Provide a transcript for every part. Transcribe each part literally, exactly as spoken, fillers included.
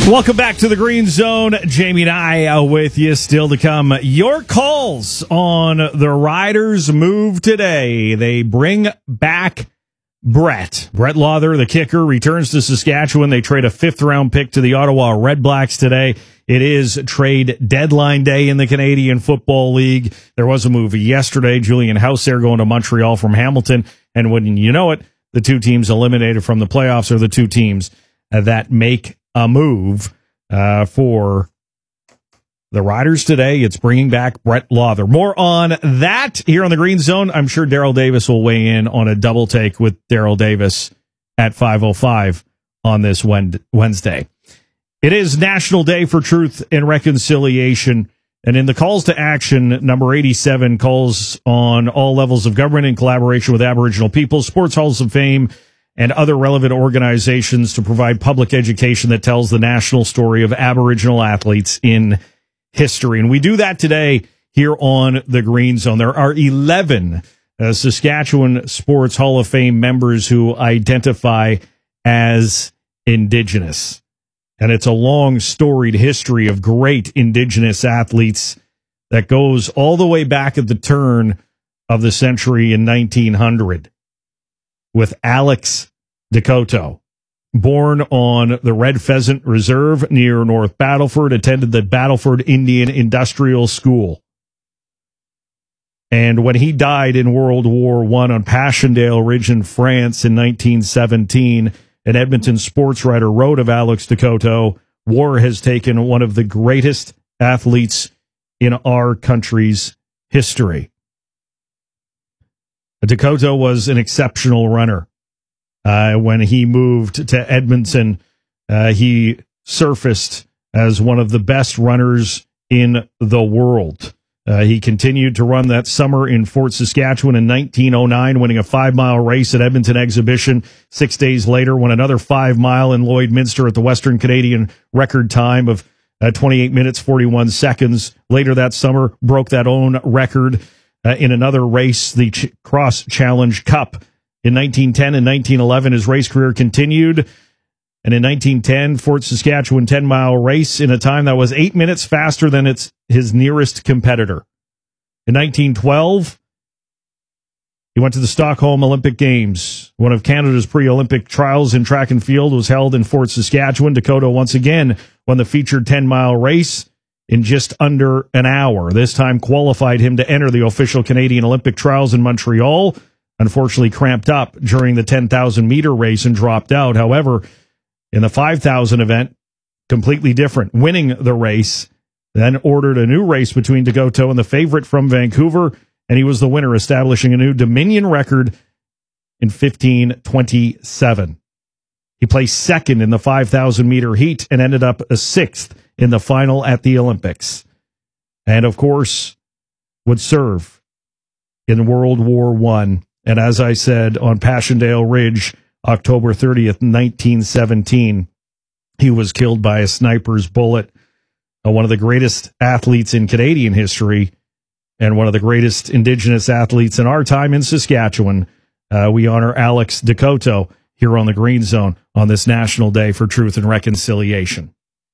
Welcome back to the Green Zone. Jamie and I are with you. Still to come, your calls on the Riders' move today. They bring back Brett. Brett Lauther, the kicker, returns to Saskatchewan. They trade a fifth-round pick to the Ottawa Redblacks today. It is trade deadline day in the Canadian Football League. There was a move yesterday. Julian Hauser going to Montreal from Hamilton. And when you know it, the two teams eliminated from the playoffs are the two teams that make a move uh, for the Riders today. It's bringing back Brett Lauther. More on that here on the Green Zone. I'm sure Daryl Davis will weigh in on a double take with Daryl Davis at five oh five on this Wednesday. It is National Day for Truth and Reconciliation. And in the calls to action, number eighty-seven calls on all levels of government in collaboration with Aboriginal peoples, sports halls of fame, and other relevant organizations to provide public education that tells the national story of Aboriginal athletes in history. And we do that today here on the Green Zone. There are eleven uh, Saskatchewan Sports Hall of Fame members who identify as Indigenous. And it's a long, storied history of great Indigenous athletes that goes all the way back at the turn of the century in nineteen hundred. With Alex Dakota, born on the Red Pheasant Reserve near North Battleford, attended the Battleford Indian Industrial School. And when he died in World War One on Passchendaele Ridge in France in nineteen seventeen, an Edmonton sports writer wrote of Alex Dakota, "War has taken one of the greatest athletes in our country's history." Dakota was an exceptional runner. Uh, when he moved to Edmonton, uh, he surfaced as one of the best runners in the world. Uh, he continued to run that summer in Fort Saskatchewan in nineteen oh nine, winning a five-mile race at Edmonton Exhibition. Six days later, won another five-mile in Lloydminster at the Western Canadian record time of uh, twenty-eight minutes, forty-one seconds. Later that summer, broke that own record Uh, in another race, the Ch- Cross Challenge Cup. In nineteen ten and nineteen eleven, his race career continued. And in nineteen ten, Fort Saskatchewan ten-mile race in a time that was eight minutes faster than its his nearest competitor. In nineteen twelve, he went to the Stockholm Olympic Games. One of Canada's pre-Olympic trials in track and field was held in Fort Saskatchewan. Dakota once again won the featured ten-mile race in just under an hour. This time qualified him to enter the official Canadian Olympic trials in Montreal. Unfortunately cramped up during the ten thousand meter race and dropped out. However, in the five thousand event, completely different, winning the race, then ordered a new race between Dakota and the favorite from Vancouver, and he was the winner, establishing a new Dominion record in fifteen twenty-seven. He placed second in the five thousand meter heat and ended up a sixth in the final at the Olympics. And, of course, would serve in World War One. And as I said, on Passchendaele Ridge, October thirtieth, nineteen seventeen, he was killed by a sniper's bullet. Uh, one of the greatest athletes in Canadian history and one of the greatest Indigenous athletes in our time in Saskatchewan. Uh, we honor Alex Dakota here on the Green Zone on this National Day for Truth and Reconciliation.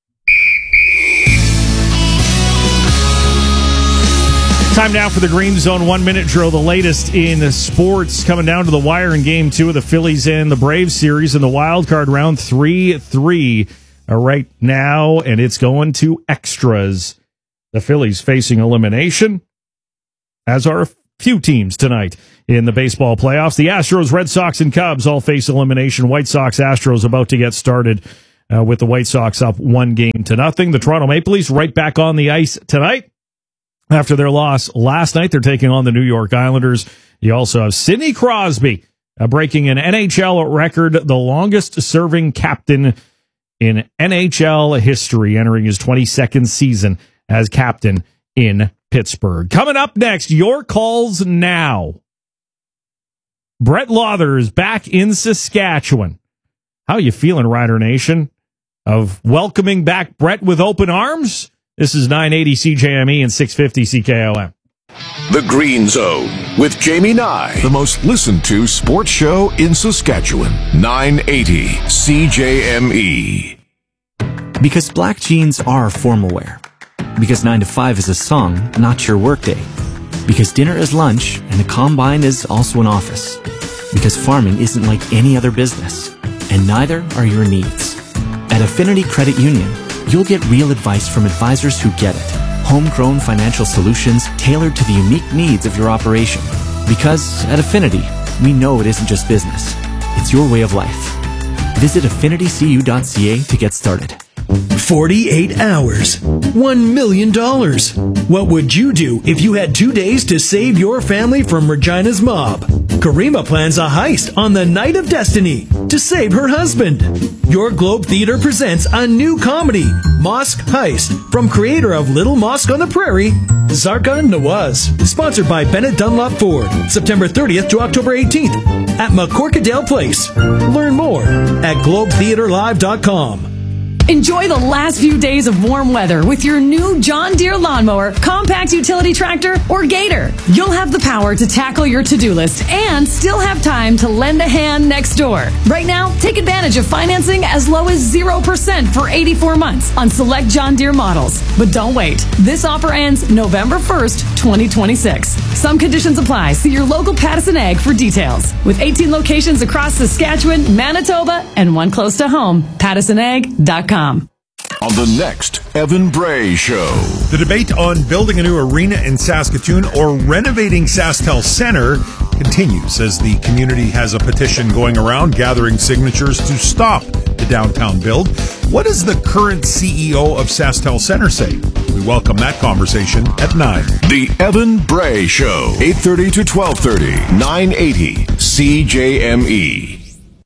Time now for the Green Zone one-minute drill, the latest in sports, coming down to the wire in Game two of the Phillies and the Braves series in the wild card round three three uh, right now, and it's going to extras. The Phillies facing elimination, as are a few teams tonight in the baseball playoffs. The Astros, Red Sox, and Cubs all face elimination. White Sox, Astros about to get started uh, with the White Sox up one game to nothing. The Toronto Maple Leafs right back on the ice tonight. After their loss last night, they're taking on the New York Islanders. You also have Sidney Crosby uh, breaking an N H L record, the longest-serving captain in N H L history, entering his twenty-second season as captain in Pittsburgh. Coming up next, your calls now. Brett Lauther is back in Saskatchewan. How you feeling, Rider Nation? Of welcoming back Brett with open arms? This is nine eighty C J M E and six fifty C K O M. The Green Zone with Jamie Nye, the most listened to sports show in Saskatchewan. nine eighty C J M E. Because black jeans are formal wear. Because nine to five is a song, not your workday. Because dinner is lunch, and a combine is also an office. Because farming isn't like any other business, and neither are your needs. At Affinity Credit Union, you'll get real advice from advisors who get it. Homegrown financial solutions tailored to the unique needs of your operation. Because at Affinity, we know it isn't just business. It's your way of life. Visit affinity c u dot c a to get started. forty-eight hours. one million dollars. What would you do if you had two days to save your family from Regina's mob? Karima plans a heist on the Night of Destiny to save her husband. Your Globe Theater presents a new comedy, Mosque Heist, from creator of Little Mosque on the Prairie, Zarka Nawaz. Sponsored by Bennett Dunlop Ford. September thirtieth to October eighteenth at McCorkadale Place. Learn more at globe theater live dot com. Enjoy the last few days of warm weather with your new John Deere lawnmower, compact utility tractor, or Gator. You'll have the power to tackle your to-do list and still have time to lend a hand next door. Right now, take advantage of financing as low as zero percent for eighty-four months on select John Deere models. But don't wait. This offer ends November first, twenty twenty-six. Some conditions apply. See your local Pattison Ag for details. With eighteen locations across Saskatchewan, Manitoba, and one close to home, pattison ag dot com. On the next Evan Bray Show. The debate on building a new arena in Saskatoon or renovating SaskTel Center continues as the community has a petition going around gathering signatures to stop the downtown build. What does the current C E O of SaskTel Center say? We welcome that conversation at nine. The Evan Bray Show, eight thirty to twelve thirty, nine eighty C J M E.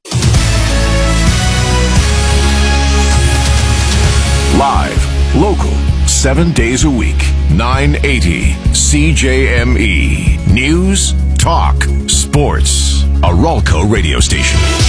Live, local, seven days a week, nine eighty C J M E. News, talk, sports. A Ralco radio station.